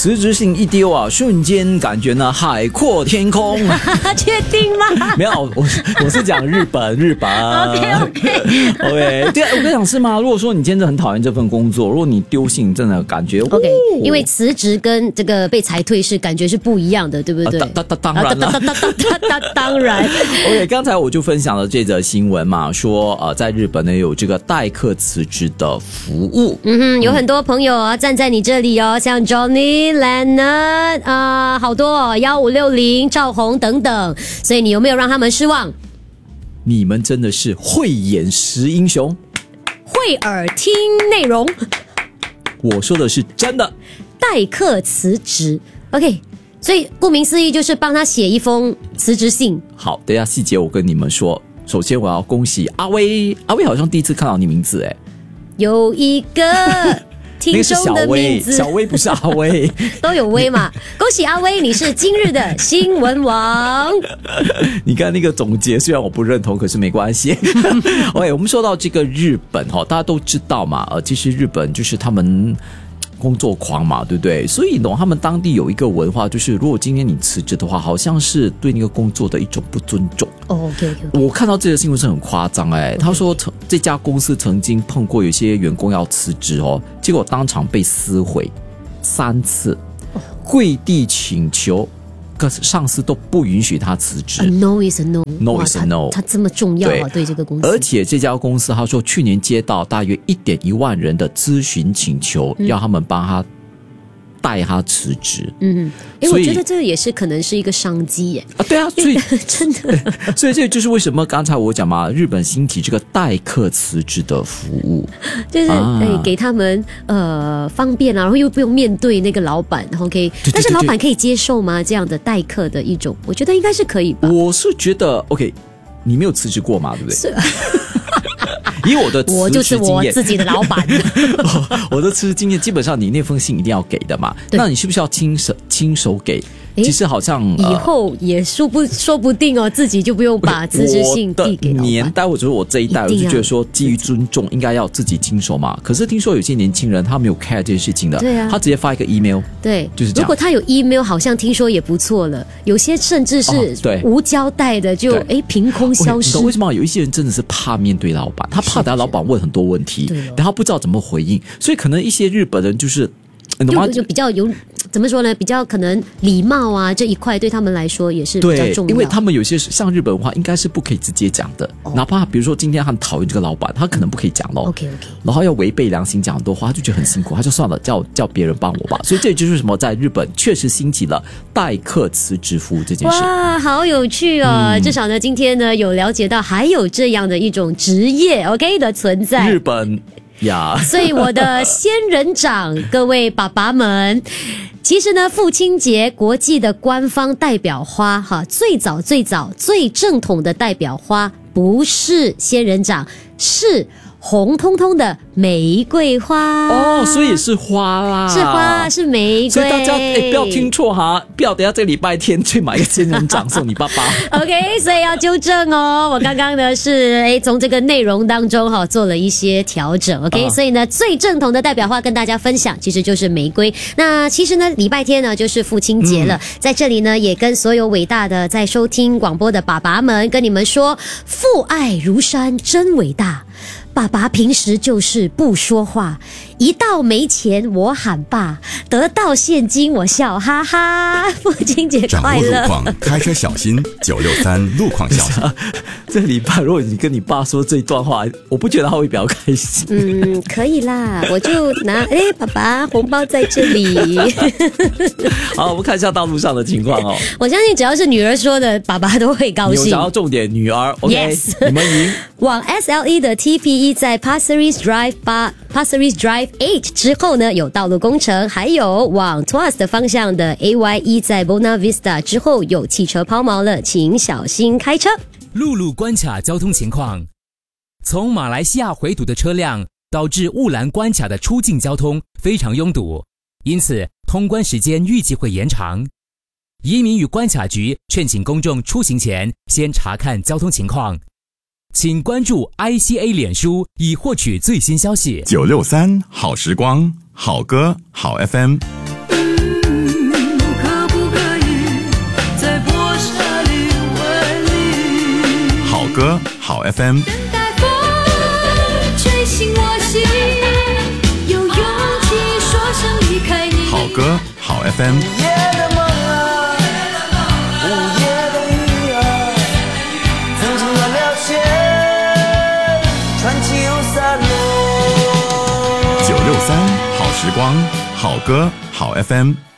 辞职信一丢啊，瞬间感觉呢海阔天空。 确定吗？ 没有，我是讲日本。OK， 对啊，我跟你讲是吗？如果说你今天真的很讨厌这份工作，如果你丢信，真的感觉 OK， 因为辞职跟这个被裁退是感觉是不一样的，对不对？ 当然了， 当然。 OK， 刚才我就分享了这则新闻嘛，说在日本呢有这个代客辞职的服务。 有很多朋友啊站在你这里哦，像 Johnny、Leonard 好多哦，1560、赵红等等，所以你有没有让他们失望？ 你们真的是慧眼识英雄， 慧耳听内容。 我说的是真的。 代客辞职 ，OK， 所以顾名思义就是帮他写一封辞职信。 好，等一下细节我跟你们说。首先我要恭喜阿威，阿威好像第一次看到你名字哎， 有一个听众的名字， 小威不是阿威， 都有威嘛。恭喜阿威，你是今日的新闻王。 你看那个总结，虽然我不认同，可是没关系。OK， 我们说到这个日本大家都知道嘛，其实日本就是他们工作狂嘛，对不对？所以他们当地有一个文化，就是如果今天你辞职的话，好像是对那个工作的一种不尊重。 OK， 我看到这个新闻是很夸张他说这家公司曾经碰过有些员工要辞职结果当场被撕毁3次，跪地请求，可是上司都不允许他辞职。 No is a no， No is a no， 他这么重要啊，对这个公司。 而且这家公司他说去年接到大约1.1万人的咨询请求，要他们帮他带他辞职。 我觉得这个也是可能是一个商机耶。 对啊，所以真的， 所以这就是为什么刚才我讲嘛，日本兴起这个代客辞职的服务， 就是给他们方便啊，然后又不用面对那个老板 ，OK？ 但是老板可以接受吗？这样的代客的一种，我觉得应该是可以吧。 我是觉得 OK， 你没有辞职过嘛，对不对？ 是。 以我的辞职经验， 我就是我自己的老板。 我的辞职经验，基本上你那封信一定要给的嘛。那你是不是要亲手给？其实好像以后也说不定自己就不用把辞职信递给老板。 年代或者说我这一代，我就觉得说基于尊重，应该要自己亲手嘛。可是听说有些年轻人他没有 care 这件事情的， 对啊， 他直接发一个 email， 对， 就是这样。 如果他有 email， 好像听说也不错了。有些甚至是无交代的，就凭空消失。 你懂为什么有一些人真的是怕面对老板，他怕等下老板问很多问题，然后不知道怎么回应，所以可能一些日本人就是就比较有怎么说呢？比较可能礼貌啊这一块对他们来说也是比较重要。 因为他们有些像日本话应该是不可以直接讲的，哪怕比如说今天他很讨厌这个老板，他可能不可以讲咯。 OK， 然后要违背良心讲很多话，他就觉得很辛苦，他就算了，叫别人帮我吧。所以这就是为什么在日本确实兴起了代客辞职服务这件事。 哇，好有趣哦！至少呢，今天呢有了解到还有这样的一种职业 OK 的存在。 日本呀， 所以我的仙人掌，各位爸爸们，其实呢，父亲节国际的官方代表花最早最正统的代表花不是仙人掌，是红彤彤的玫瑰花。所以是花啦，是花，是玫瑰。 所以大家不要听错不要等下这个礼拜天去买一个仙人掌送你爸爸。 OK， 所以要纠正我刚刚呢是从这个内容当中做了一些调整。OK，所以呢最正统的代表花跟大家分享，其实就是玫瑰。那其实呢礼拜天呢就是父亲节了，在这里呢也跟所有伟大的在收听广播的爸爸们跟你们说，父爱如山，真伟大。爸爸平时就是不说话，一到没钱我喊爸，得到现金我笑哈哈。父亲节快乐！ 掌握路况，开车小心！963路况消息。 这礼拜如果你跟你爸说这一段话，我不觉得他会比较开心。 可以啦，我就拿爸爸红包在这里。 好，我们看一下道路上的情况我相信只要是女儿说的，爸爸都会高兴。 有讲到重点，女儿 OK， Yes， 你们赢。 往 SLE 的 TPE 在 Pasir Ris Drive 8之后呢，有道路工程，还有往 Tuas 的方向的 AYE 在 Buona Vista 之后有汽车抛锚了，请小心开车。 陆路关卡交通情况，从马来西亚回堵的车辆导致雾兰关卡的出境交通非常拥堵，因此通关时间预计会延长。移民与关卡局劝请公众出行前先查看交通情况，请关注 ICA 脸书以获取最新消息。 963好时光，好歌好 FM。 歌好 FM。 等待风吹醒我心，有勇气说声离开你。 好歌好 FM。 午夜的梦啊，午夜的雨啊，曾经的了解，传奇又散落。 963好时光，好歌好 FM。